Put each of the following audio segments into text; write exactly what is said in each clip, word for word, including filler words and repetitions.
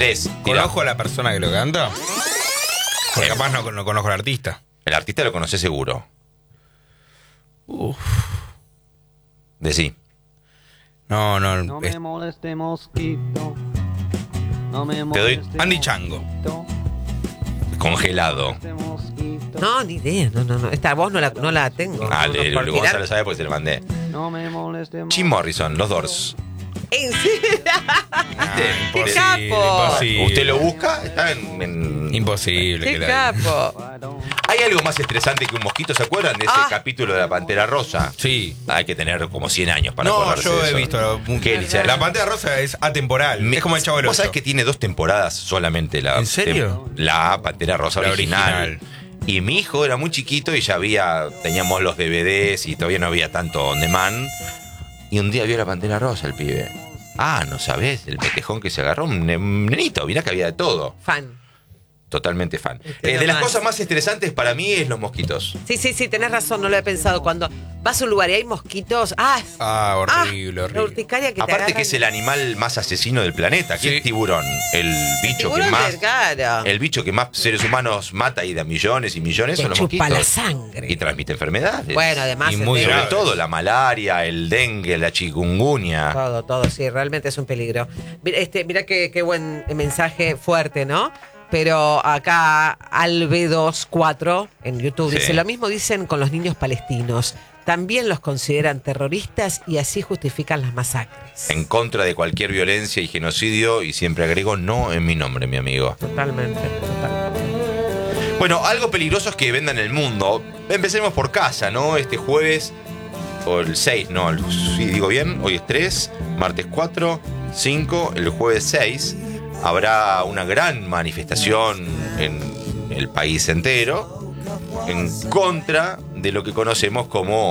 Tres. Tira. ¿Conozco a la persona que lo canta? Porque capaz no, no conozco al artista. El artista lo conoce seguro. Uf. Decí. No, no. No es- me moleste mosquito. No me Te doy moleste Andy Chango. congelado. mosquito. No, ni idea. No, no, no. Esta voz no la, no la tengo. Ah, No, le- no, por Gonzalo tirar. sabe porque se lo mandé. No me moleste Jim Morrison, los Doors. ¿En serio? Ah, ¡Qué imposible, capo! imposible. ¿Usted lo busca? Está en... en- Imposible. ¡Qué que la- capo! ¿Hay algo más estresante que un mosquito? ¿Se acuerdan de ese Ah. capítulo de la Pantera Rosa? Sí. Hay que tener como cien años para No, acordarse yo de he eso. visto. ¿Qué, Elisa? La Pantera Rosa es atemporal. Me- es como el Chavo del Vos sabés Ocho. que tiene dos temporadas solamente la ¿En serio? tem- la Pantera Rosa La original. original. Y mi hijo era muy chiquito y ya había, teníamos los D V Ds y todavía no había tanto on demand. Y un día vio la Pantera Rosa el pibe. Ah, no sabés, el petejón que se agarró, un ne- un nenito, mirá que había de todo. Fan. Totalmente fan. Este Eh, de las nomás. cosas más estresantes para mí es los mosquitos. Sí, sí, sí, tenés razón, no lo he pensado. Cuando vas a un lugar y hay mosquitos. ¡Ah! Ah, horrible, La horrible. urticaria que te Aparte agarran. que es el animal más asesino del planeta, que Sí. es tiburón. El bicho Tiburón que más... delgado. El bicho que más seres humanos mata y da millones y millones Te son los chupa mosquitos. la sangre. Y transmite enfermedades. Bueno, además. Y el muy de- Sobre graves. todo la malaria, el dengue, la chikungunya. Todo, todo, sí, realmente es un peligro. Mira, Este, mira qué, qué buen mensaje fuerte, ¿no? Pero acá Albe veinticuatro en YouTube Sí. dice, lo mismo dicen con los niños palestinos. También los consideran terroristas y así justifican las masacres. En contra de cualquier violencia y genocidio, y siempre agrego no en mi nombre, mi amigo. Totalmente, totalmente. Bueno, algo peligroso es que vendan el mundo. Empecemos por casa, ¿no? Este jueves, o el seis, ¿no? El- Si digo bien, hoy es tres, martes cuatro, cinco, el jueves seis. Habrá una gran manifestación en el país entero en contra de lo que conocemos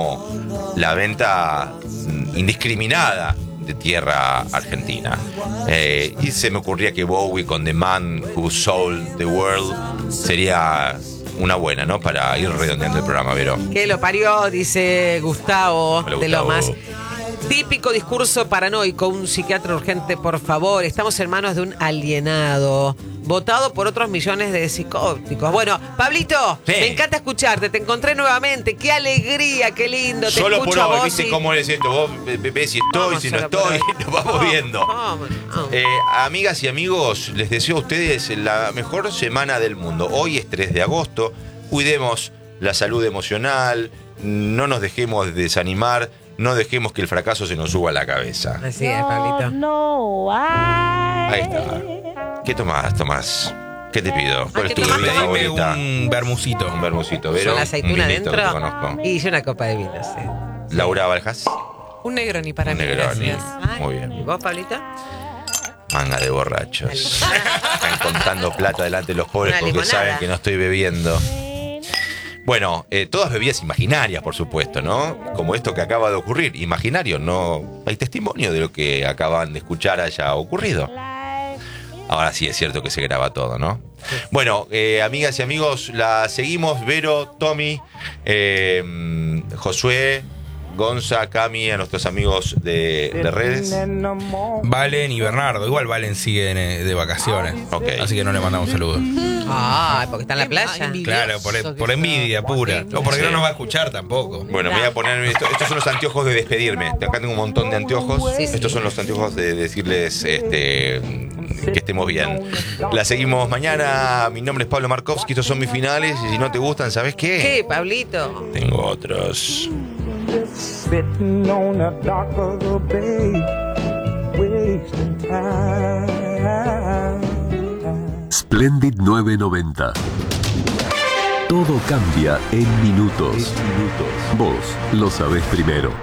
como la venta mm, indiscriminada de tierra argentina. Eh, y se me ocurría que Bowie con The Man Who Sold the World sería una buena, ¿no? Para ir redondeando el programa, Vero. Que lo parió, dice Gustavo Hola, de Gustavo. Lomas. Típico discurso paranoico, un psiquiatra urgente, por favor. Estamos en manos de un alienado, votado por otros millones de psicóticos. Bueno, Pablito, Sí. me encanta escucharte, te encontré nuevamente. Qué alegría, qué lindo. Te Solo por escucho a hoy, vos ¿viste y- cómo es esto? Vos ve- ve- ves si estoy, Vamos si no solo por estoy, hoy. nos vamos ¿Cómo? viendo. ¿Cómo no? Eh, amigas y amigos, les deseo a ustedes la mejor semana del mundo. Hoy es tres de agosto. Cuidemos la salud emocional, no nos dejemos desanimar, no dejemos que el fracaso se nos suba a la cabeza. Así es, Pablito. Ahí está. ¿Qué tomás, Tomás? ¿Qué te pido? ¿Cuál es ¿qué tu tomás, bebida Tomás? Dime favorita? un bermucito. Un bermucito, Vero. Con la aceituna un vinito que dentro te conozco. y una copa de vino, sí. Laura Valjas. Un Negroni para Un mí, Negroni. gracias. Muy ¿Y bien. vos, Pablito? Manga de borrachos. Están contando plata delante de los pobres Una porque limonada. saben que no estoy bebiendo. Bueno, eh, todas bebidas imaginarias, por supuesto, ¿no? Como esto que acaba de ocurrir. Imaginario, no hay testimonio de lo que acaban de escuchar haya ocurrido. Ahora sí es cierto que se graba todo, ¿no? Bueno, eh, amigas y amigos, la seguimos. Vero, Tommy, eh, Josué, Gonza, Cami, a nuestros amigos de, de redes. Valen y Bernardo. Igual Valen sigue de, de vacaciones. Ok. Así que no le mandamos saludos. Ah, porque está en la Qué playa. envidioso Claro, por, que por envidia sos, pura. porque- O porque Sí. no nos va a escuchar tampoco. Bueno, me voy a poner esto- estos son los anteojos de despedirme. Acá tengo un montón de anteojos. Sí, sí. Estos son los anteojos de decirles este, que estemos bien. La seguimos mañana. Mi nombre es Pablo Markovsky. Estos son mis finales. Y si no te gustan, ¿sabes qué? ¿Qué, Pablito? Tengo otros. Sitting on a dock of the bay, wasting time. Splendid nueve noventa. Todo cambia en minutos. Vos lo sabés primero.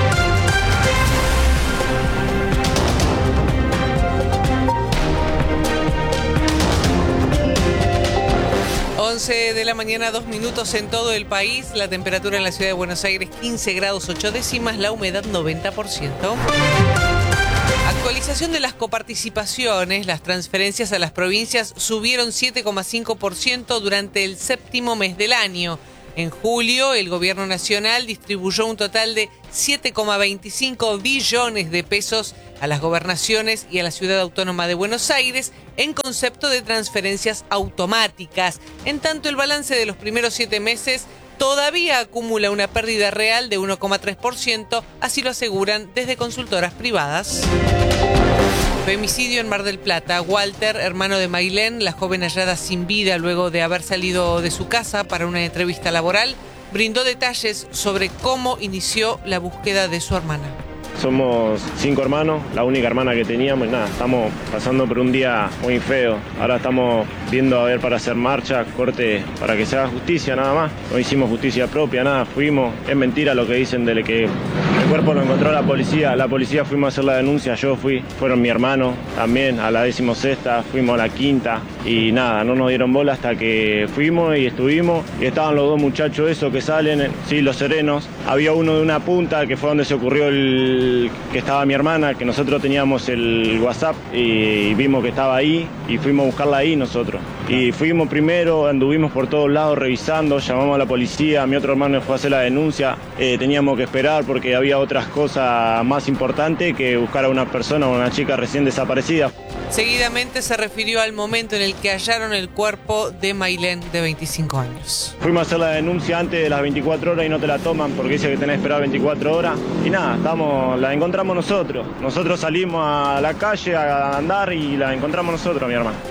once de la mañana, dos minutos en todo el país. La temperatura en la ciudad de Buenos Aires, quince grados ocho décimas. La humedad, noventa por ciento. Actualización de las coparticipaciones. Las transferencias a las provincias subieron siete coma cinco por ciento durante el séptimo mes del año. En julio, el gobierno nacional distribuyó un total de siete coma veinticinco billones de pesos a las gobernaciones y a la Ciudad Autónoma de Buenos Aires en concepto de transferencias automáticas. En tanto, el balance de los primeros siete meses todavía acumula una pérdida real de uno coma tres por ciento, así lo aseguran desde consultoras privadas. Femicidio en Mar del Plata. Walter, hermano de Mailén, la joven hallada sin vida luego de haber salido de su casa para una entrevista laboral, brindó detalles sobre cómo inició la búsqueda de su hermana. Somos cinco hermanos, la única hermana que teníamos, y nada, estamos pasando por un día muy feo. Ahora estamos viendo a ver para hacer marcha, corte, para que se haga justicia, nada más. No hicimos justicia propia, nada, fuimos. Es mentira lo que dicen de que el cuerpo lo encontró la policía. La policía fuimos a hacer la denuncia, yo fui, fueron mi hermano también, a la decimosexta, fuimos a la quinta. Y nada, no nos dieron bola hasta que fuimos y estuvimos. Y estaban los dos muchachos esos que salen, sí, los serenos. Había uno de una punta que fue donde se ocurrió el que estaba mi hermana, que nosotros teníamos el WhatsApp y vimos que estaba ahí y fuimos a buscarla ahí nosotros. Y fuimos primero, anduvimos por todos lados revisando, llamamos a la policía, mi otro hermano fue a hacer la denuncia, eh, teníamos que esperar porque había otras cosas más importantes que buscar a una persona o una chica recién desaparecida. Seguidamente se refirió al momento en el que hallaron el cuerpo de Mailén, de veinticinco años. Fuimos a hacer la denuncia antes de las veinticuatro horas y no te la toman porque dice que tenés que esperar veinticuatro horas. Y nada, estamos, la encontramos nosotros. Nosotros salimos a la calle a andar y la encontramos nosotros, mi hermano.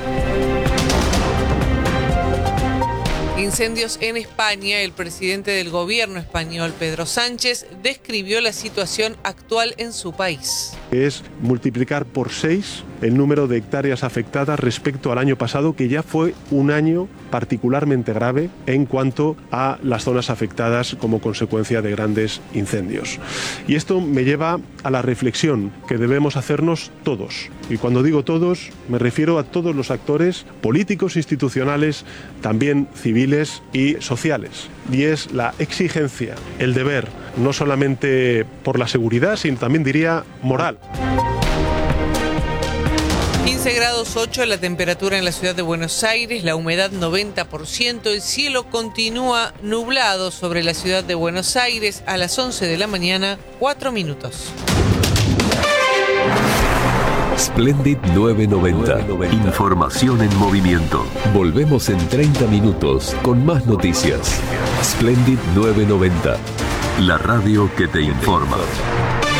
Incendios en España. El presidente del gobierno español, Pedro Sánchez, describió la situación actual en su país. Es multiplicar por seis el número de hectáreas afectadas respecto al año pasado, que ya fue un año particularmente grave en cuanto a las zonas afectadas como consecuencia de grandes incendios. Y esto me lleva a la reflexión que debemos hacernos todos. Y cuando digo todos, me refiero a todos los actores políticos, institucionales, también civiles y sociales. Y es la exigencia, el deber, no solamente por la seguridad, sino también diría moral. quince grados ocho la temperatura en la ciudad de Buenos Aires, la humedad noventa por ciento, el cielo continúa nublado sobre la ciudad de Buenos Aires a las once de la mañana, cuatro minutos. Splendid novecientos noventa. Información en movimiento. Volvemos en treinta minutos con más noticias. Splendid novecientos noventa. La radio que te informa.